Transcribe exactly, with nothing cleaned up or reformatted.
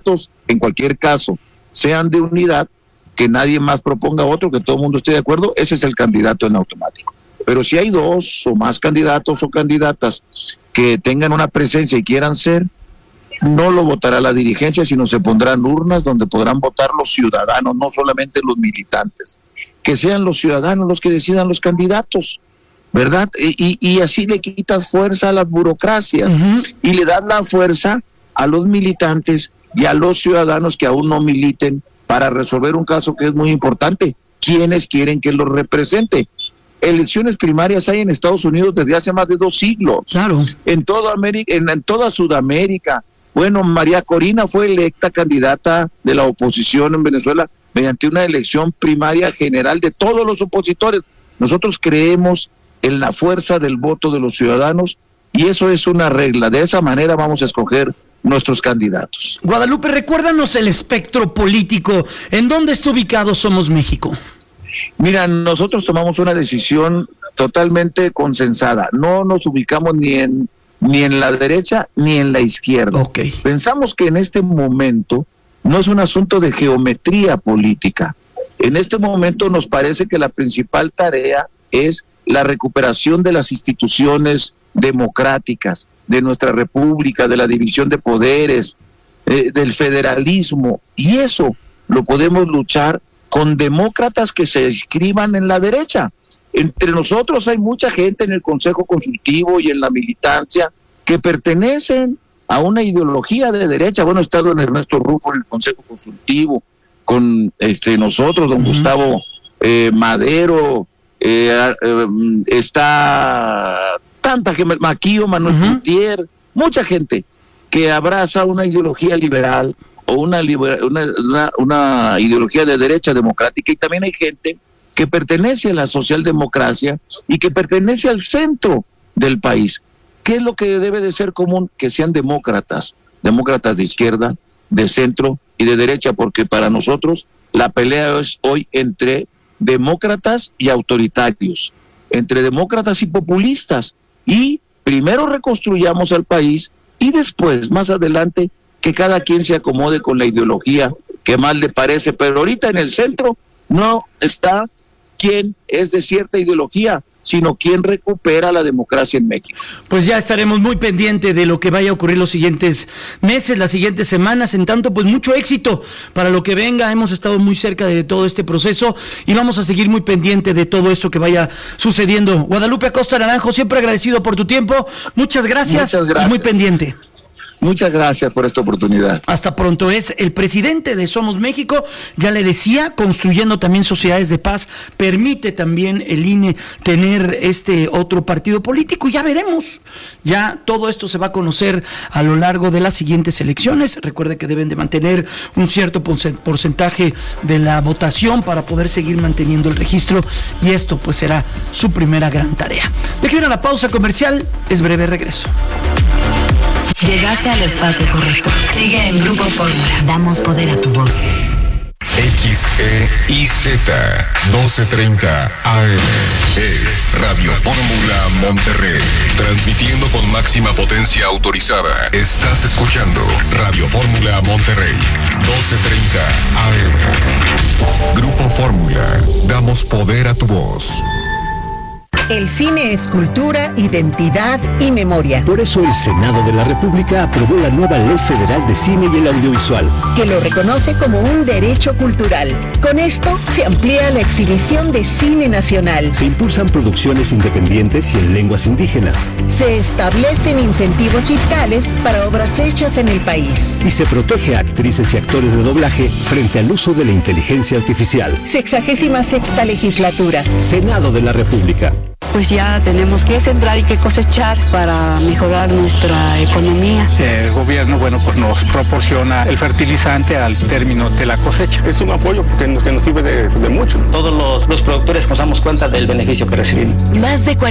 candidatos, en cualquier caso, sean de unidad, que nadie más proponga otro, que todo el mundo esté de acuerdo, ese es el candidato en automático. Pero si hay dos o más candidatos o candidatas que tengan una presencia y quieran ser, no lo votará la dirigencia, sino se pondrán urnas donde podrán votar los ciudadanos, no solamente los militantes. Que sean los ciudadanos los que decidan los candidatos, ¿verdad? Y, y, y así le quitas fuerza a las burocracias, uh-huh, y le das la fuerza a los militantes y a los ciudadanos que aún no militen para resolver un caso que es muy importante. ¿Quiénes quieren que los represente? Elecciones primarias hay en Estados Unidos desde hace más de dos siglos. Claro. En toda América, en, en toda Sudamérica. Bueno, María Corina fue electa candidata de la oposición en Venezuela mediante una elección primaria general de todos los opositores. Nosotros creemos en la fuerza del voto de los ciudadanos y eso es una regla. De esa manera vamos a escoger nuestros candidatos. Guadalupe, recuérdanos el espectro político. ¿En dónde está ubicado Somos México? Mira, nosotros tomamos una decisión totalmente consensada. No nos ubicamos ni en ni en la derecha ni en la izquierda. Okay. Pensamos que en este momento no es un asunto de geometría política. En este momento nos parece que la principal tarea es la recuperación de las instituciones democráticas, de nuestra república, de la división de poderes, eh, del federalismo, y eso lo podemos luchar con demócratas que se inscriban en la derecha. Entre nosotros hay mucha gente en el Consejo Consultivo y en la militancia que pertenecen a una ideología de derecha. Bueno, he estado en Ernesto Rufo en el Consejo Consultivo, con este nosotros, don uh-huh. Gustavo eh, Madero, eh, eh, está tanta gente, Maquillo, Manuel uh-huh. Gutiérrez, mucha gente que abraza una ideología liberal o una, libera, una, una, una ideología de derecha democrática, y también hay gente que pertenece a la socialdemocracia y que pertenece al centro del país. ¿Qué es lo que debe de ser común? Que sean demócratas, demócratas de izquierda, de centro y de derecha, porque para nosotros la pelea es hoy entre demócratas y autoritarios, entre demócratas y populistas, y primero reconstruyamos al país y después, más adelante, que cada quien se acomode con la ideología que más le parece, pero ahorita en el centro no está quien es de cierta ideología, sino quien recupera la democracia en México. Pues ya estaremos muy pendientes de lo que vaya a ocurrir los siguientes meses, las siguientes semanas. En tanto, pues mucho éxito para lo que venga. Hemos estado muy cerca de todo este proceso y vamos a seguir muy pendientes de todo eso que vaya sucediendo. Guadalupe Acosta Naranjo, siempre agradecido por tu tiempo. Muchas gracias, Muchas gracias. Y muy pendiente. Muchas gracias por esta oportunidad. Hasta pronto. Es el presidente de Somos México, ya le decía, construyendo también sociedades de paz. Permite también el I N E tener este otro partido político. Ya veremos. Ya todo esto se va a conocer a lo largo de las siguientes elecciones. Recuerde que deben de mantener un cierto porcentaje de la votación para poder seguir manteniendo el registro, y esto pues será su primera gran tarea. Deje ir a la pausa comercial, es breve regreso. Llegaste al espacio correcto. Sigue en Grupo Fórmula. Damos poder a tu voz. X E I Z doce treinta A M es Radio Fórmula Monterrey, transmitiendo con máxima potencia autorizada. Estás escuchando Radio Fórmula Monterrey, doce treinta A M. Grupo Fórmula, damos poder a tu voz. El cine es cultura, identidad y memoria. Por eso el Senado de la República aprobó la nueva Ley Federal de Cine y el Audiovisual, que lo reconoce como un derecho cultural. Con esto se amplía la exhibición de cine nacional. Se impulsan producciones independientes y en lenguas indígenas. Se establecen incentivos fiscales para obras hechas en el país. Y se protege a actrices y actores de doblaje frente al uso de la inteligencia artificial. Sexagésima sexta legislatura. Senado de la República. Pues ya tenemos que sembrar y que cosechar para mejorar nuestra economía. El gobierno, bueno, pues nos proporciona el fertilizante al término de la cosecha. Es un apoyo que nos, que nos sirve de, de mucho. Todos los, los productores nos damos cuenta del beneficio que recibimos. Más de